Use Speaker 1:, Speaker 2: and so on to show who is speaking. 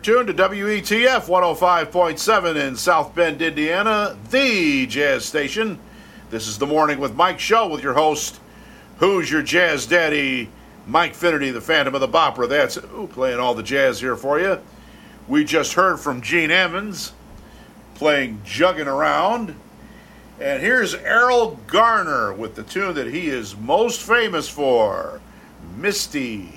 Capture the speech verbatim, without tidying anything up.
Speaker 1: tuned to W E T F one oh five point seven in South Bend, Indiana, the jazz station. This is The Morning with Mike show with your host, who's your jazz daddy, Mike Finnerty, the Phantom of the Bopera. That's ooh, playing all the jazz here for you. We just heard from Gene Ammons playing Juggin' Around. And here's Erroll Garner with the tune that he is most famous for, Misty.